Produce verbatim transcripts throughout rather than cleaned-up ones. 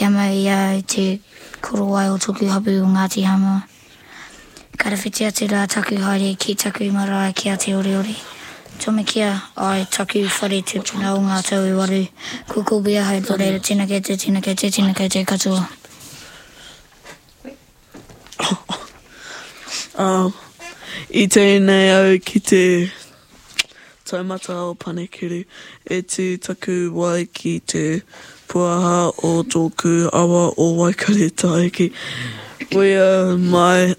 kia mai ia i te korowai o toku hapu o Ngāti Hamua. Karawhiti atu rā taku haere ki taku marae ki a te ore ore. Tome kia ai taku whare tupuna o ngā tau e waru. Ko kōbea hau tō reira tina kei te, tina kei te, tina kei te katoa. um, I tēnei au ki te taumata o Panekuru, e tū taku wai ki te puaha o tōku awa o Waikare Taiki. Wea mai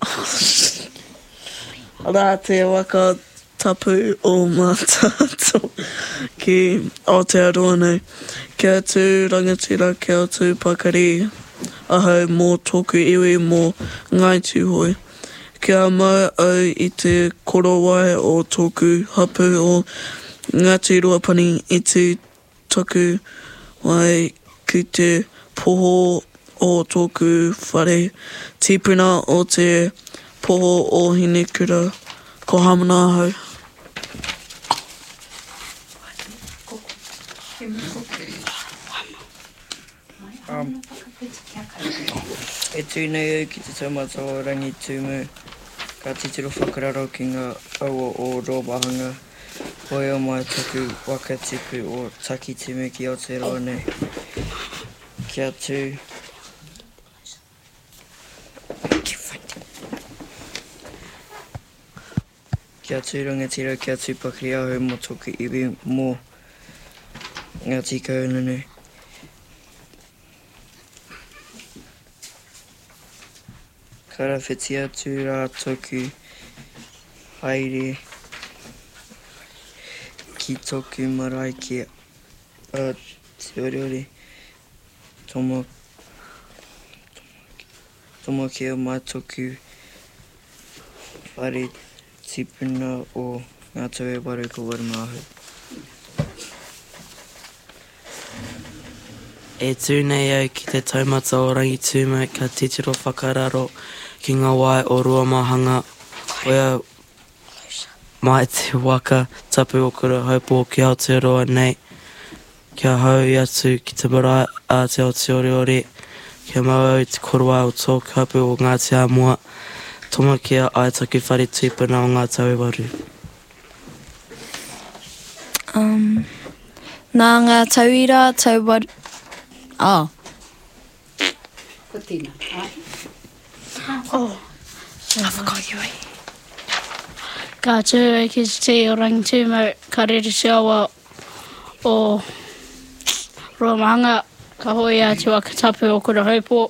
rā te waka tapu o mātātou ki Aotearoa nei. Kia tū rangatira, kia tū pakari ahau mō tōku iwi mō Ngai Tūhoi. Kia mau au i te korowai o tōku hapu o Ngāti Ruapani i tū taku wai ki te poho o tōku whare tipuna o te poho o Hinekura ko Hamana hau. Um, e tūnei au ki te taumata o Rangi Tūmu, ka titiro whakararo ki ngā aua o Rōwahanga, hoi o mai taku waka tipu o Taki Timu ki Aotearoa nei. Kia tū. Kia tū rangatira, kia tū pakari ahau mō tōku iwi mō Ngāti Kahungunu. Karawhiti atu rā tōku haere ki tōku marae ki a te ore ore. Tomo, tomo kia mai tōku whare tipuna o ngā tau e waru ko Warumāhu. E tūnei au ki te taumata o Rangi Tūmu, ka titiro whakararo ki ngā wai o Ruamahanga, wea mai te waka tapu o kura haupo ki Aotearoa nei. Kia hau i atu ki te marae a te o te ore ore. Kia mau au te korowai o tōku hapu o Ngāti Hamua. Toma kia ai taku whare tūpuna o ngā tau e waru. Um, nā ngā tauira, tau waru... Oh. Ko tina. Oh, I forgot you. Ka tū e ki te o Rangi Tūmu, ka rere te awa o Rōmahanga, ka hoi a te waka tapu o kura haupo.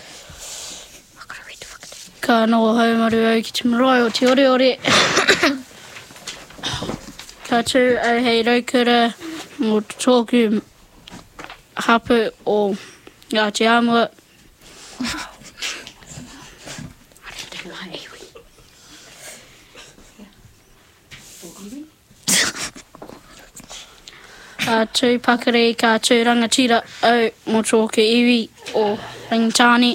Ka noa haumaru au ki te marae o te ore ore. Ka tū au hei raukura mō tōku hapu o Ngāti Hamua. Ka tū pakari, ka tū rangatira au mō tōku iwi o Rangitāne.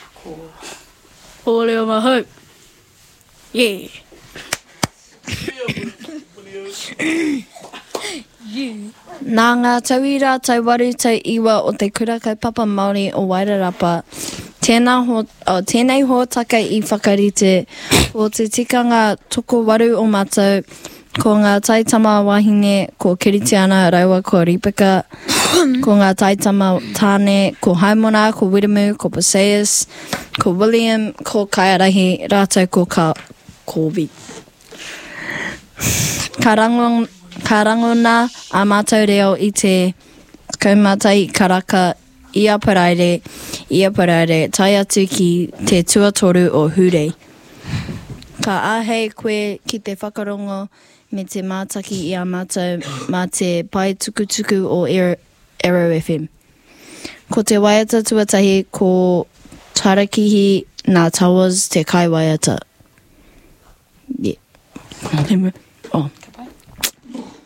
Ko leo mahau. Yeah. Nā ngā tauira, tau waru, tau iwa o te kura kaupapa Māori o Wairarapa, tēnā ho, oh, tēnei hōtaka i whakarite o te tikanga toko waru o mātou, ko ngā taitama wahine, ko Kiritiana Rauwa, ko Ripika, ko ngā taitama tāne, ko Haimona, ko Wiremu, ko Paseus, ko William, ko Kaiarahi, rātou ko ka Kōbi. Ka rangon, ka rangona a mātou reo i te kaumatai karaka ia paraire, ia paraire, tai atu ki te tuatoru o Hurei. Ka āhei koe ki te whakarongo me te mātaki i a mātou mā te pai tukutuku o Arrow F M. Ko te waiata tuatahi ko Tarakihi nā Towers te kai waiata. Yeah. Oh.